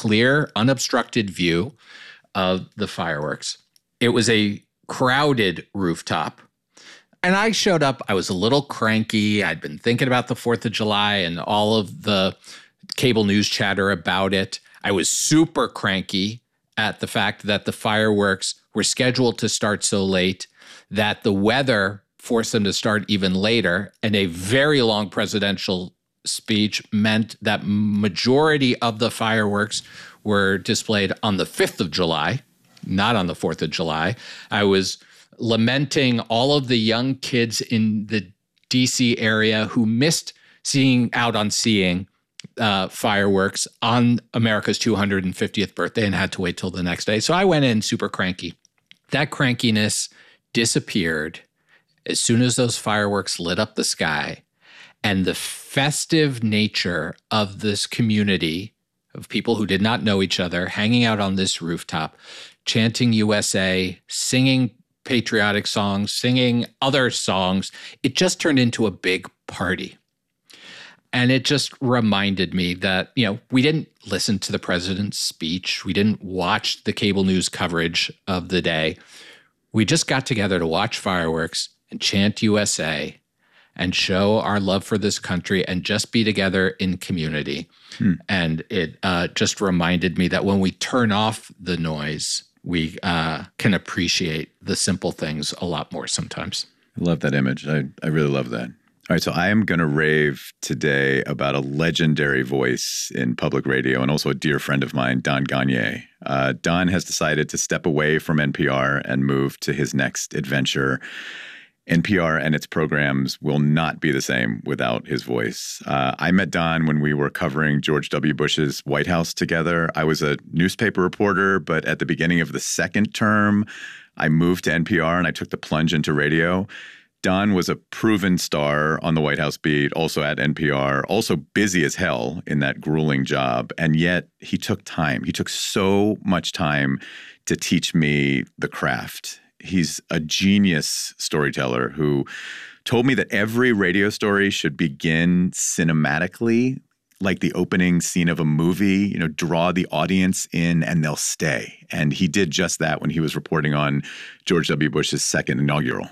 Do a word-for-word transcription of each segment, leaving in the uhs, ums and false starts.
clear, unobstructed view of the fireworks. It was a crowded rooftop. And I showed up, I was a little cranky. I'd been thinking about the fourth of July and all of the cable news chatter about it. I was super cranky at the fact that the fireworks were scheduled to start so late, that the weather forced them to start even later, and a very long presidential speech meant that majority of the fireworks were displayed on the fifth of July, not on the fourth of July. I was lamenting all of the young kids in the D C area who missed seeing out on seeing uh, fireworks on America's two hundred fiftieth birthday and had to wait till the next day. So I went in super cranky. That crankiness disappeared as soon as those fireworks lit up the sky, and the festive nature of this community of people who did not know each other hanging out on this rooftop, chanting U S A, singing patriotic songs, singing other songs, it just turned into a big party. And it just reminded me that, you know, we didn't listen to the president's speech. We didn't watch the cable news coverage of the day. We just got together to watch fireworks and chant U S A and show our love for this country and just be together in community. Hmm. And it uh, just reminded me that when we turn off the noise, we uh, can appreciate the simple things a lot more sometimes. I love that image. I, I really love that. All right, so I am going to rave today about a legendary voice in public radio and also a dear friend of mine, Don Gonyea. Uh, Don has decided to step away from N P R and move to his next adventure. N P R and its programs will not be the same without his voice. Uh, I met Don when we were covering George W. Bush's White House together. I was a newspaper reporter, but at the beginning of the second term, I moved to N P R and I took the plunge into radio. Don was a proven star on the White House beat, also at N P R, also busy as hell in that grueling job. And yet he took time. He took so much time to teach me the craft. He's a genius storyteller who told me that every radio story should begin cinematically, like the opening scene of a movie, you know, draw the audience in and they'll stay. And he did just that when he was reporting on George W. Bush's second inaugural.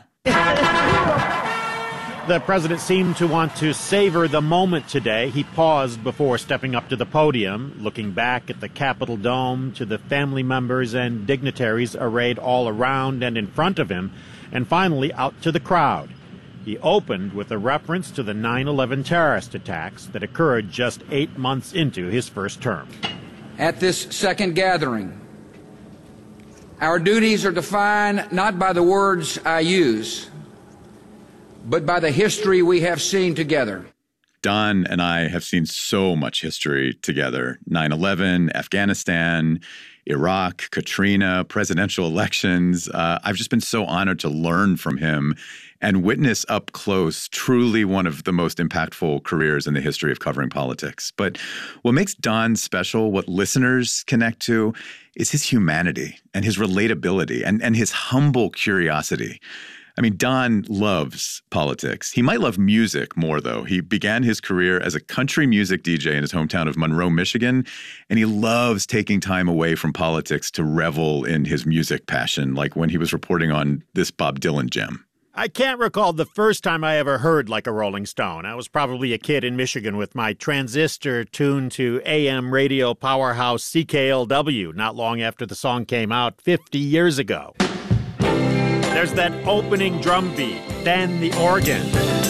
The president seemed to want to savor the moment today. He paused before stepping up to the podium, looking back at the Capitol Dome, to the family members and dignitaries arrayed all around and in front of him, and finally out to the crowd. He opened with a reference to the nine eleven terrorist attacks that occurred just eight months into his first term. At this second gathering, our duties are defined not by the words I use, but by the history we have seen together. Don and I have seen so much history together. nine eleven, Afghanistan, Iraq, Katrina, presidential elections. Uh, I've just been so honored to learn from him and witness up close truly one of the most impactful careers in the history of covering politics. But what makes Don special, what listeners connect to, is his humanity and his relatability and, and his humble curiosity. I mean, Don loves politics. He might love music more, though. He began his career as a country music D J in his hometown of Monroe, Michigan, and he loves taking time away from politics to revel in his music passion, like when he was reporting on this Bob Dylan gem. I can't recall the first time I ever heard Like a Rolling Stone. I was probably a kid in Michigan with my transistor tuned to A M radio powerhouse C K L W not long after the song came out fifty years ago. There's that opening drum beat, then the organ,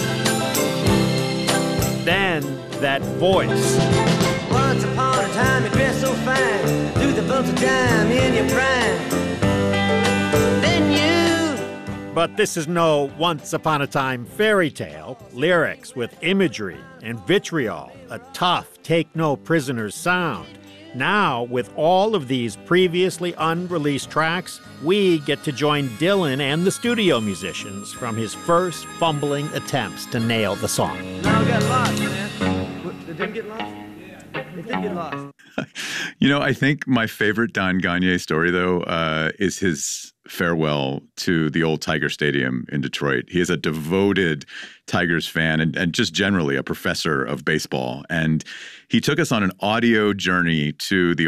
then that voice. Once upon a time you dressed so fine, threw the bumps of dime in your prime. But this is no Once Upon a Time fairy tale. Lyrics with imagery and vitriol, a tough, take-no-prisoners sound. Now, with all of these previously unreleased tracks, we get to join Dylan and the studio musicians from his first fumbling attempts to nail the song. No, got lost, man. Did they get lost? It did get lost. You know, I think my favorite Don Gonyea story, though, uh, is his farewell to the old Tiger Stadium in Detroit. He is a devoted Tigers fan and, and just generally a professor of baseball. And he took us on an audio journey to the